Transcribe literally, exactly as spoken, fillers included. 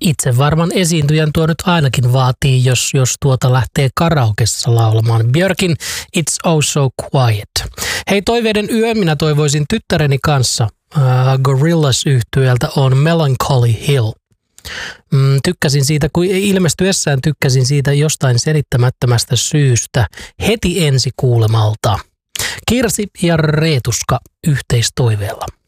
Itse varman esiintyjän tuo nyt ainakin vaatii, jos, jos tuota lähtee karaokessa laulamaan. Björkin It's Oh So Quiet. Hei, toiveiden yö minä toivoisin tyttäreni kanssa. Uh, Gorillaz-yhtyeeltä on Melancholy Hill. Mm, tykkäsin siitä, kun ilmestyessään tykkäsin siitä jostain selittämättömästä syystä heti ensi kuulemalta. Kirsi ja Reetuska yhteistoiveella.